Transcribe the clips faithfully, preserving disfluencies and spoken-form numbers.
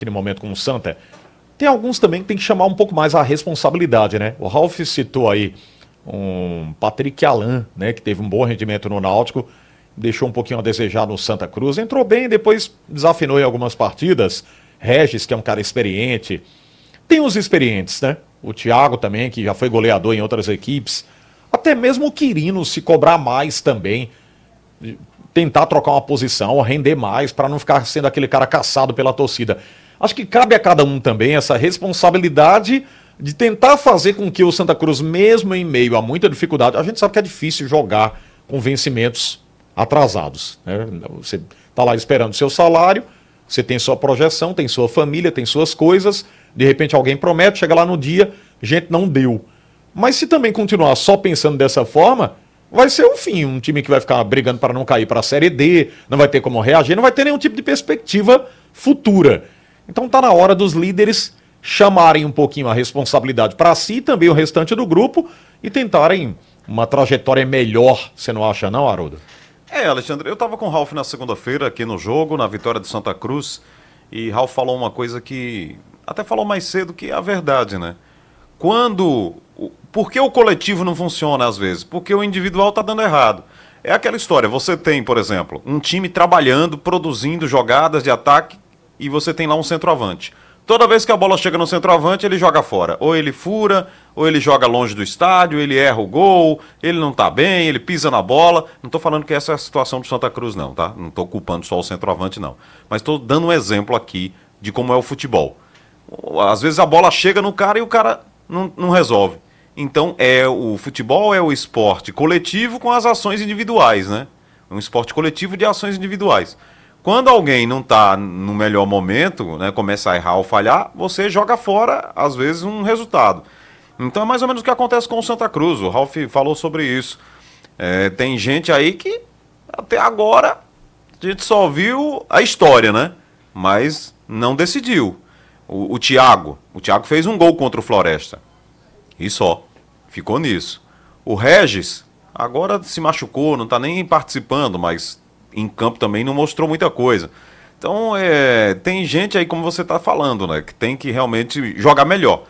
aquele momento com o Santa. Tem alguns também que tem que chamar um pouco mais a responsabilidade, né? O Ralf citou aí um Patrick Alain, né? Que teve um bom rendimento no Náutico, deixou um pouquinho a desejar no Santa Cruz. Entrou bem, depois desafinou em algumas partidas. Regis, que é um cara experiente. Tem os experientes, né? O Thiago também, que já foi goleador em outras equipes. Até mesmo o Quirino, se cobrar mais também. Tentar trocar uma posição, render mais, para não ficar sendo aquele cara caçado pela torcida. Acho que cabe a cada um também essa responsabilidade de tentar fazer com que o Santa Cruz, mesmo em meio a muita dificuldade, a gente sabe que é difícil jogar com vencimentos atrasados, né? Você está lá esperando seu salário, você tem sua projeção, tem sua família, tem suas coisas, de repente alguém promete, chega lá no dia, gente, não deu. Mas se também continuar só pensando dessa forma, vai ser o fim, um time que vai ficar brigando para não cair para a Série D, não vai ter como reagir, não vai ter nenhum tipo de perspectiva futura. Então está na hora dos líderes chamarem um pouquinho a responsabilidade para si e também o restante do grupo e tentarem uma trajetória melhor, você não acha não, Haroldo? É, Alexandre, eu estava com o Ralf na segunda-feira aqui no jogo, na vitória de Santa Cruz, e Ralf falou uma coisa que até falou mais cedo, que é a verdade, né? Quando... Por que o coletivo não funciona às vezes? Porque o individual está dando errado. É aquela história, você tem, por exemplo, um time trabalhando, produzindo jogadas de ataque, e você tem lá um centroavante. Toda vez que a bola chega no centroavante, ele joga fora. Ou ele fura, ou ele joga longe do estádio, ele erra o gol, ele não tá bem, ele pisa na bola. Não estou falando que essa é a situação do Santa Cruz, não, tá? Não estou culpando só o centroavante, não. Mas estou dando um exemplo aqui de como é o futebol. Às vezes a bola chega no cara e o cara não, não resolve. Então, é o futebol é o esporte coletivo com as ações individuais, né? Um esporte coletivo de ações individuais. Quando alguém não está no melhor momento, né, começa a errar ou falhar, você joga fora, às vezes, um resultado. Então é mais ou menos o que acontece com o Santa Cruz. O Ralf falou sobre isso. É, tem gente aí que, até agora, a gente só viu a história, né? Mas não decidiu. O, o Thiago, o Thiago fez um gol contra o Floresta. E só. Ficou nisso. O Regis, agora se machucou, não está nem participando, mas... em campo também não mostrou muita coisa. Então, é, tem gente aí, como você está falando, né, que tem que realmente jogar melhor.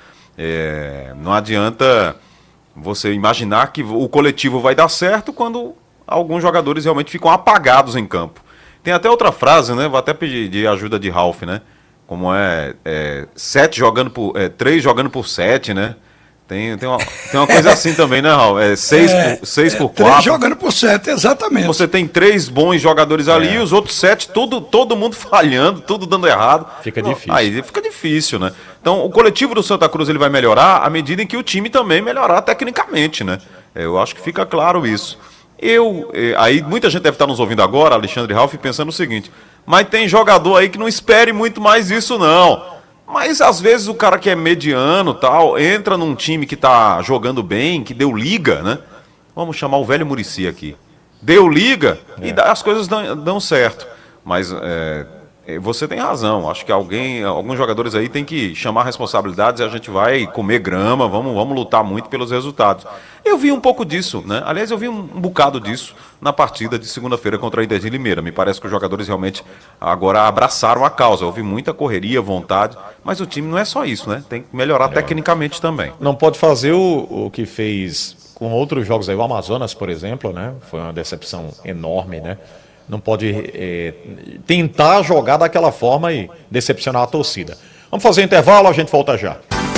É, não adianta você imaginar que o coletivo vai dar certo quando alguns jogadores realmente ficam apagados em campo. Tem até outra frase, né, vou até pedir de ajuda de Ralf, né, como é, é sete jogando por, é, três jogando por sete, né. Tem, tem, uma, tem uma coisa assim também, né, Raul? É seis, é, por, seis é, por quatro. Três jogando por sete, exatamente. Você tem três bons jogadores ali é. e os outros sete, tudo, todo mundo falhando, tudo dando errado. Fica difícil. Aí fica difícil, né? Então, o coletivo do Santa Cruz ele vai melhorar à medida em que o time também melhorar tecnicamente, né? Eu acho que fica claro isso. Eu, aí muita gente deve estar nos ouvindo agora, Alexandre e Ralf, pensando o seguinte, mas tem jogador aí que não espere muito mais isso, não. Mas às vezes o cara que é mediano tal, entra num time que tá jogando bem, que deu liga, né? Vamos chamar o velho Muricy aqui. Deu liga é. e as coisas dão, dão certo. Mas é, você tem razão. Acho que alguém, alguns jogadores aí tem que chamar responsabilidades e a gente vai comer grama, vamos, vamos lutar muito pelos resultados. Eu vi um pouco disso, né? Aliás, eu vi um, um bocado disso na partida de segunda-feira contra a Inter de Limeira. Me parece que os jogadores realmente agora abraçaram a causa. Houve muita correria, vontade, mas o time não é só isso, né? Tem que melhorar é. tecnicamente também. Não pode fazer o, o que fez com outros jogos aí, o Amazonas, por exemplo, né? Foi uma decepção enorme, né? Não pode é, tentar jogar daquela forma e decepcionar a torcida. Vamos fazer um intervalo, a gente volta já.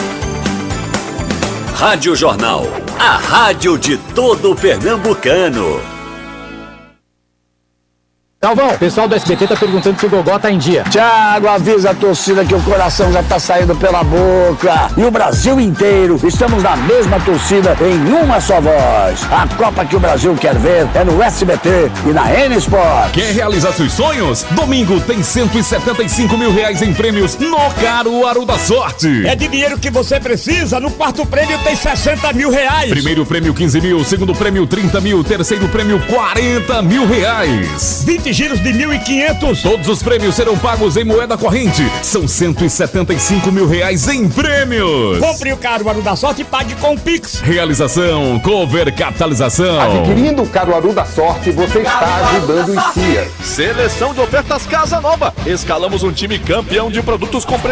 Rádio Jornal, a rádio de todo pernambucano. Galvão, o pessoal do S B T tá perguntando se o Gogó tá em dia. Thiago, avisa a torcida que o coração já tá saindo pela boca. E o Brasil inteiro, estamos na mesma torcida, em uma só voz. A Copa que o Brasil quer ver é no S B T e na N Sport. Quer realizar seus sonhos? Domingo tem cento e setenta e cinco mil reais em prêmios no Caruaru da Sorte. É de dinheiro que você precisa, no quarto prêmio tem sessenta mil reais. Primeiro prêmio quinze mil, segundo prêmio trinta mil, terceiro prêmio quarenta mil reais. vinte giros de mil e quinhentos. Todos os prêmios serão pagos em moeda corrente. São cento e setenta e cinco mil reais em prêmios. Compre o Caruaru da Sorte e pague com Pix. Realização Cover Capitalização. Adquirindo o Caruaru da Sorte, você está ajudando o I C I A. Seleção de ofertas Casa Nova. Escalamos um time campeão de produtos com